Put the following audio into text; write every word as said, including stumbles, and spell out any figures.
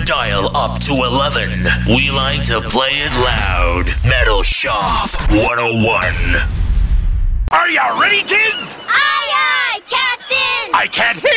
dial up to eleven. We like to play it loud. Metal Shop one oh one. Are ya ready, kids? Aye, aye, Captain! I can't hear